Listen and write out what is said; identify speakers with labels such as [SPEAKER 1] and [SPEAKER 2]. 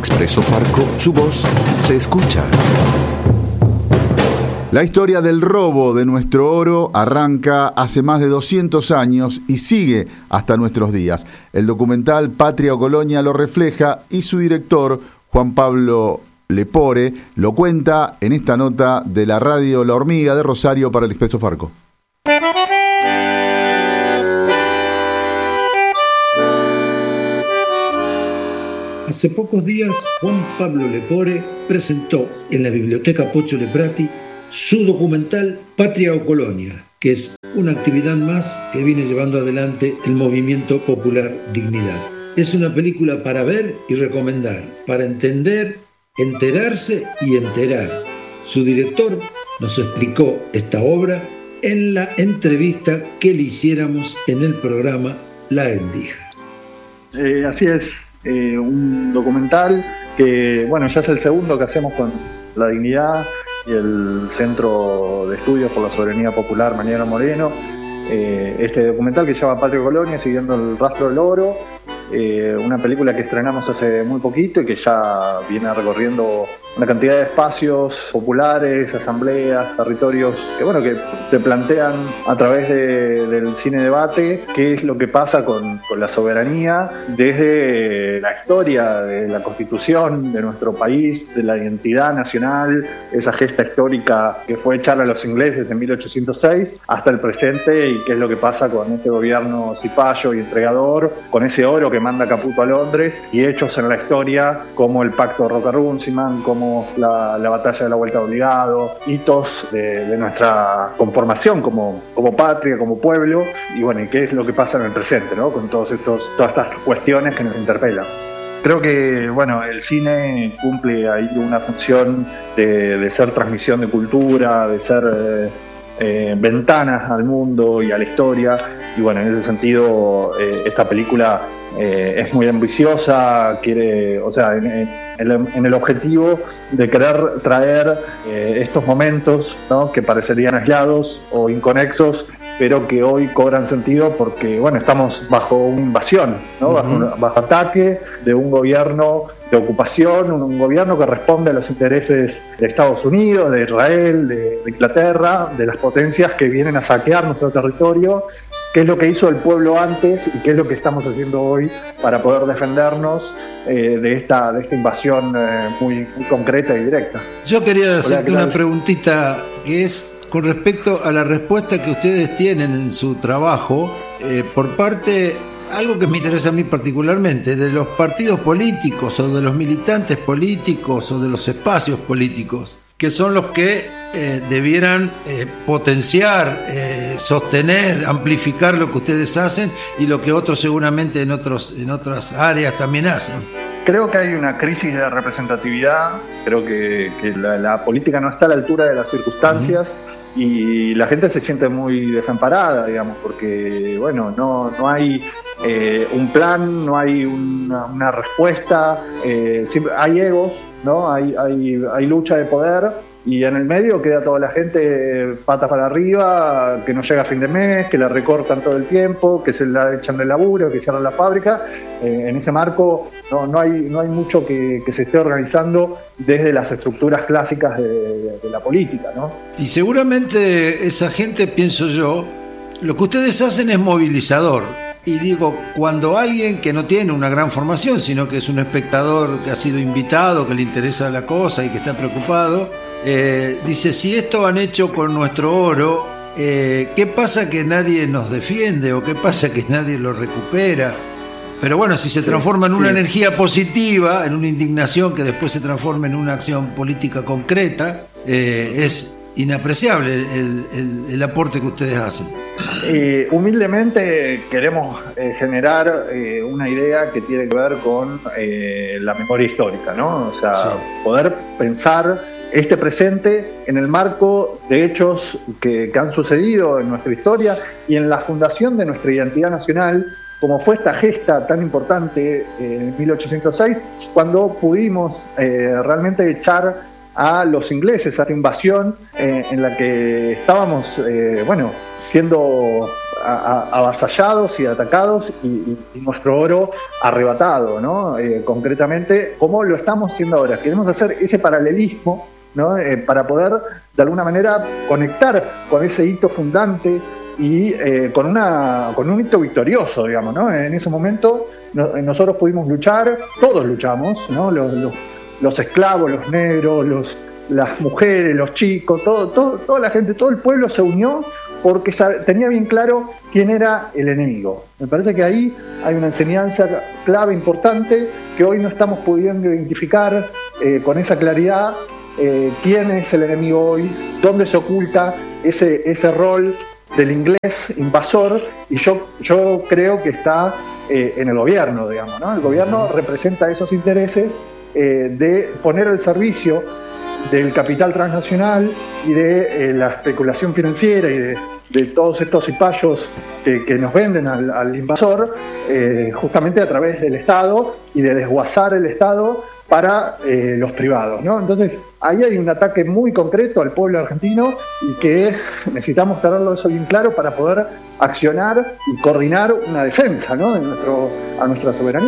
[SPEAKER 1] Expreso Farco, su voz se escucha. La historia del robo de nuestro oro arranca hace más de 200 años y sigue hasta nuestros días. El documental Patria o Colonia lo refleja y su director, Juan Pablo Lepore, lo cuenta en esta nota de la radio La Hormiga de Rosario para el Expreso Farco.
[SPEAKER 2] Hace pocos días, Juan Pablo Lepore presentó en la Biblioteca Pocho Leprati su documental Patria o Colonia, que es una actividad más que viene llevando adelante el movimiento popular Dignidad. Es una película para ver y recomendar, para entender, enterarse y enterar. Su director nos explicó esta obra en la entrevista que le hiciéramos en el programa La Endija.
[SPEAKER 3] Así es, un documental que, bueno, ya es el segundo que hacemos con La Dignidad y el Centro de Estudios por la Soberanía Popular Mariano Moreno. Este documental que se llama Patria o Colonia, siguiendo el rastro del oro, una película que estrenamos hace muy poquito y que ya viene recorriendo una cantidad de espacios populares, asambleas, territorios que se plantean a través del cine debate qué es lo que pasa con la soberanía desde la historia de la Constitución de nuestro país, de la identidad nacional, esa gesta histórica que fue echar a los ingleses en 1806, hasta el presente y qué es lo que pasa con este gobierno cipayo y entregador, con ese oro que manda Caputo a Londres y hechos en la historia como el Pacto de Roca-Runciman, como la batalla de la Vuelta de Obligado, hitos de nuestra conformación como patria, como pueblo, y bueno, y qué es lo que pasa en el presente, ¿no? Con todas estas cuestiones que nos interpelan. Creo que, bueno, el cine cumple ahí una función de ser transmisión de cultura, de ser ventanas al mundo y a la historia, y bueno, en ese sentido esta película es muy ambiciosa, quiere, o sea, en el objetivo de querer traer estos momentos, ¿no?, que parecerían aislados o inconexos, pero que hoy cobran sentido porque, bueno, estamos bajo una invasión, ¿no? Bajo ataque de un gobierno de ocupación, un gobierno que responde a los intereses de Estados Unidos, de Israel, de Inglaterra, de las potencias que vienen a saquear nuestro territorio. ¿Qué es lo que hizo el pueblo antes y qué es lo que estamos haciendo hoy para poder defendernos de esta invasión muy concreta y directa?
[SPEAKER 2] Yo quería hacerte una preguntita que es con respecto a la respuesta que ustedes tienen en su trabajo por parte, algo que me interesa a mí particularmente, de los partidos políticos o de los militantes políticos o de los espacios políticos, que son los que debieran potenciar, sostener, amplificar lo que ustedes hacen y lo que otros seguramente en otras áreas también hacen.
[SPEAKER 3] Creo que hay una crisis de representatividad, creo que la política no está a la altura de las circunstancias y la gente se siente muy desamparada, digamos, porque, bueno, no hay un plan, no hay una respuesta, siempre hay egos, ¿no? Hay lucha de poder y en el medio queda toda la gente patas para arriba, que no llega a fin de mes, que la recortan todo el tiempo, que se la echan del laburo, que cierran la fábrica. En ese marco no hay mucho que se esté organizando desde las estructuras clásicas de la política, ¿no?
[SPEAKER 2] Y seguramente esa gente, pienso yo, lo que ustedes hacen es movilizador. Y digo, cuando alguien que no tiene una gran formación, sino que es un espectador que ha sido invitado, que le interesa la cosa y que está preocupado, dice, si esto han hecho con nuestro oro, ¿qué pasa que nadie nos defiende o qué pasa que nadie lo recupera? Pero bueno, si se transforma en una energía positiva, en una indignación que después se transforma en una acción política concreta, es inapreciable el aporte que ustedes hacen.
[SPEAKER 3] Humildemente queremos generar una idea que tiene que ver con la memoria histórica, ¿no? O sea, poder pensar este presente en el marco de hechos que han sucedido en nuestra historia y en la fundación de nuestra identidad nacional, como fue esta gesta tan importante en 1806, cuando pudimos realmente echar a los ingleses, a esta invasión en la que estábamos, siendo avasallados y atacados y nuestro oro arrebatado, ¿no? Concretamente, ¿cómo lo estamos haciendo ahora? Queremos hacer ese paralelismo, ¿no? Para poder, de alguna manera, conectar con ese hito fundante y con un hito victorioso, digamos, ¿no? En ese momento nosotros pudimos luchar, todos luchamos, ¿no? Los esclavos, los negros, las mujeres, los chicos, toda la gente, todo el pueblo se unió porque tenía bien claro quién era el enemigo. Me parece que ahí hay una enseñanza clave importante que hoy no estamos pudiendo identificar con esa claridad quién es el enemigo hoy, dónde se oculta ese rol del inglés invasor, y yo creo que está en el gobierno, digamos, ¿no? El gobierno representa esos intereses de poner al servicio del capital transnacional y de la especulación financiera y de todos estos cipayos que nos venden al invasor, justamente a través del Estado y de desguazar el Estado para los privados, ¿no? Entonces, ahí hay un ataque muy concreto al pueblo argentino y que necesitamos tenerlo eso bien claro para poder accionar y coordinar una defensa, ¿no? a nuestra soberanía.